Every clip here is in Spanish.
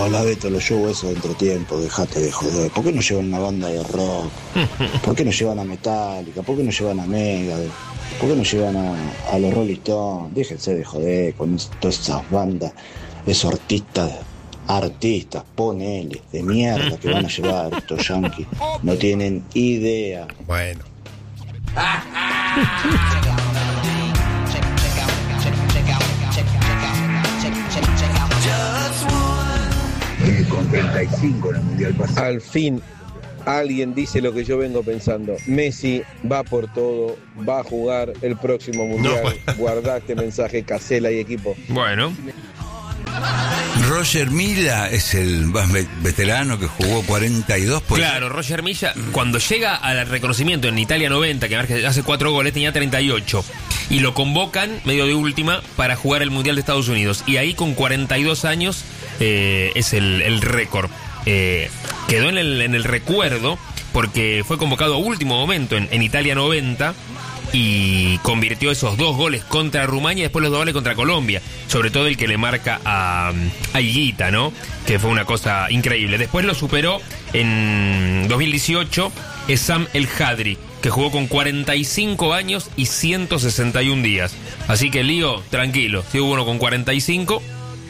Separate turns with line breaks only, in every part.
Hola Beto, los shows esos de entretiempo, dejate de joder. ¿Por qué no llevan una banda de rock? ¿Por qué no llevan a Metallica? ¿Por qué no llevan a Megadeth? ¿Por qué no llevan a los Rolling Stones? Déjense de joder con todas esas bandas, esos artistas, ponele, de mierda que van a llevar estos yankees. No tienen idea.
Bueno.
Con 35 en el Mundial pasado.
Al fin, alguien dice lo que yo vengo pensando. Messi va por todo, va a jugar el próximo Mundial.
No.
Guardá este mensaje, Casella y equipo.
Bueno.
Roger Milla es el más veterano que jugó 42 por...
Claro, Roger Milla, cuando llega al reconocimiento en Italia 90, que hace 4 goles, tenía 38. Y lo convocan, medio de última, para jugar el Mundial de Estados Unidos. Y ahí con 42 años es el récord. Quedó en el recuerdo porque fue convocado a último momento en Italia 90 y convirtió esos 2 goles contra Rumania y después los 2 goles contra Colombia. Sobre todo el que le marca a Higuita, ¿no? Que fue una cosa increíble. Después lo superó en 2018 Sam El Hadri, que jugó con 45 años y 161 días. Así que Lío, tranquilo, si hubo uno con 45...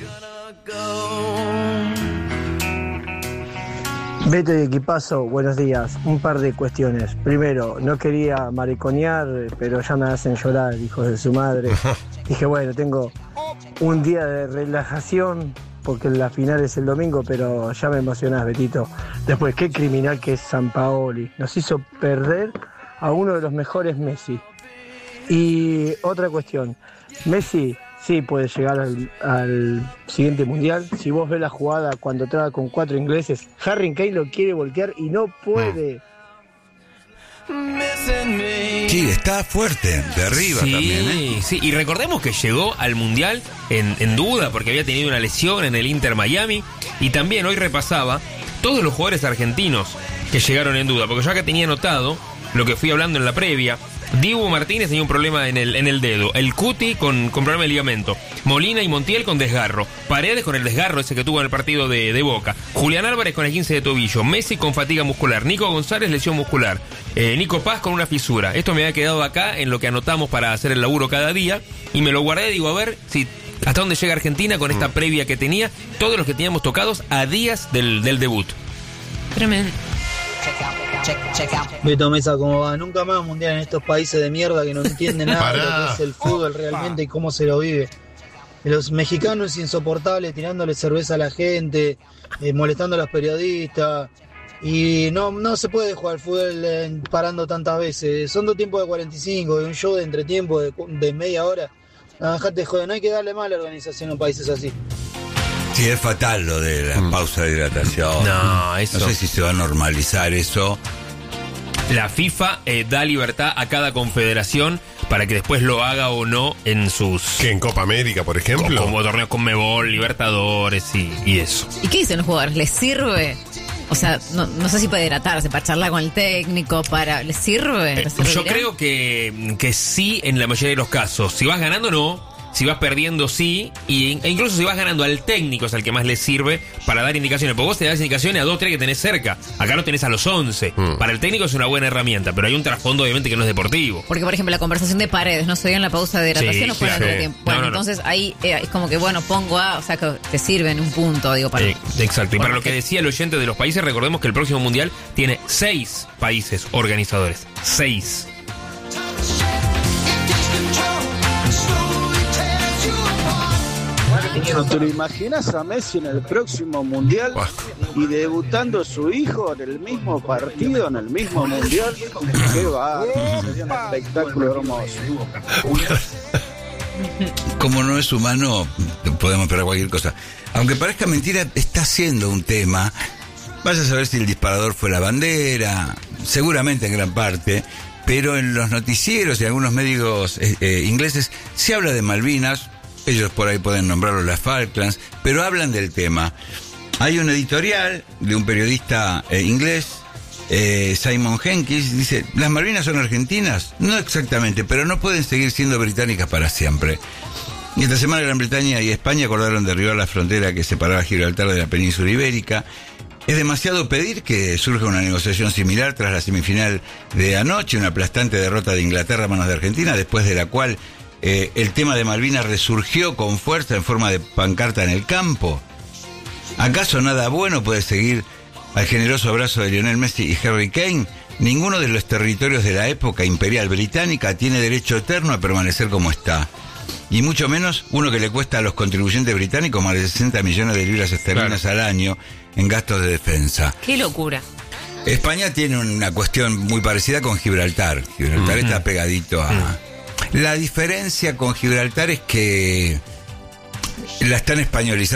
Beto y equipazo, buenos días. Un par de cuestiones. Primero, no quería mariconear, pero ya me hacen llorar, hijos de su madre. Dije, bueno, tengo un día de relajación, porque la final es el domingo, pero ya me emocionás, Betito. Después, qué criminal que es Sampaoli. Nos hizo perder a uno de los mejores Messi. Y otra cuestión, Messi... sí, puede llegar al siguiente mundial. Si vos ves la jugada cuando traga con 4 ingleses, Harry Kane lo quiere voltear y no puede.
Sí, está fuerte, de arriba también, ¿eh?
Sí, y recordemos que llegó al mundial en duda porque había tenido una lesión en el Inter Miami. Y también hoy repasaba todos los jugadores argentinos que llegaron en duda, porque yo acá tenía anotado lo que fui hablando en la previa. Dibu Martínez tenía un problema en el dedo. El Cuti con problema de ligamento. Molina y Montiel con desgarro. Paredes con el desgarro ese que tuvo en el partido de Boca. Julián Álvarez con el 15 de tobillo. Messi con fatiga muscular. Nico González lesión muscular. Nico Paz con una fisura. Esto me había quedado acá en lo que anotamos para hacer el laburo cada día. Y me lo guardé, digo, a ver si hasta dónde llega Argentina con esta previa que tenía. Todos los que teníamos tocados a días del debut. Tremendo.
Beto Mesa, ¿cómo va? Nunca más mundial en estos países de mierda que no entienden nada de lo que es el fútbol realmente y cómo se lo vive. Los mexicanos insoportables tirándole cerveza a la gente, molestando a los periodistas. Y no se puede jugar al fútbol parando tantas veces. Son 2 tiempos de 45, un show de entretiempo de media hora. No, dejate joder, no hay que darle más a la organización en países así.
Sí, es fatal lo de la pausa de hidratación.
No, eso...
No sé si se va a normalizar eso.
La FIFA da libertad a cada confederación para que después lo haga o no en sus...
¿Qué, en Copa América, por ejemplo?
Como torneos Conmebol, Libertadores y eso.
¿Y qué dicen los jugadores? ¿Les sirve? O sea, no sé si para hidratarse, para charlar con el técnico, ¿les sirve?
Yo creo que sí en la mayoría de los casos. Si vas ganando, no. Si vas perdiendo, sí. E incluso si vas ganando, al técnico es al que más le sirve para dar indicaciones. Porque vos te das indicaciones a 2 o 3 que tenés cerca. Acá lo tenés a los 11. Para el técnico es una buena herramienta, pero hay un trasfondo obviamente que no es deportivo.
Porque, por ejemplo, la conversación de Paredes no se dio en la pausa de hidratación, o fue en el tiempo. Bueno, entonces ahí es como que, bueno, pongo A, o sea, que te sirve en un punto, digo, para...
exacto. Y para lo que decía el oyente de los países, recordemos que el próximo mundial tiene 6 países organizadores. 6.
¿Te lo imaginas a Messi en el próximo mundial y debutando su hijo en el mismo partido, en el mismo mundial? ¡Qué va! Sería un espectáculo hermoso.
Como no es humano, podemos esperar cualquier cosa. Aunque parezca mentira, está siendo un tema. Vaya a saber si el disparador fue la bandera, seguramente en gran parte, pero en los noticieros y algunos medios ingleses se habla de Malvinas. Ellos por ahí pueden nombrarlo las Falklands, pero hablan del tema. Hay un editorial de un periodista inglés, Simon Henkins, dice: ¿las Malvinas son argentinas? No exactamente, pero no pueden seguir siendo británicas para siempre. Y esta semana Gran Bretaña y España acordaron derribar la frontera que separaba Gibraltar de la península ibérica. Es demasiado pedir que surja una negociación similar tras la semifinal de anoche, una aplastante derrota de Inglaterra a manos de Argentina, después de la cual el tema de Malvinas resurgió con fuerza en forma de pancarta en el campo. ¿Acaso nada bueno puede seguir al generoso abrazo de Lionel Messi y Harry Kane? Ninguno de los territorios de la época imperial británica tiene derecho eterno a permanecer como está. Y mucho menos uno que le cuesta a los contribuyentes británicos más de 60 millones de libras esterlinas al año en gastos de defensa.
¡Qué locura!
España tiene una cuestión muy parecida con Gibraltar. Gibraltar está pegadito a... La diferencia con Gibraltar es que la están españolizando.